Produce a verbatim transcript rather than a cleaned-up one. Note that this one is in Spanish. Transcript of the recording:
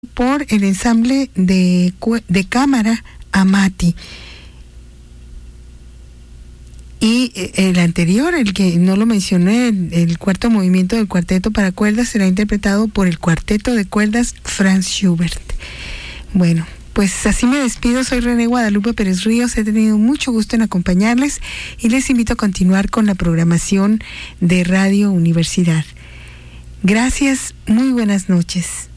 por el ensamble de, de cámara Amati. Y el anterior, el que no lo mencioné, el, el cuarto movimiento del cuarteto para cuerdas, será interpretado por el cuarteto de cuerdas Franz Schubert. Bueno, pues así me despido. Soy René Guadalupe Pérez Ríos. He tenido mucho gusto en acompañarles y les invito a continuar con la programación de Radio Universidad. Gracias, muy buenas noches.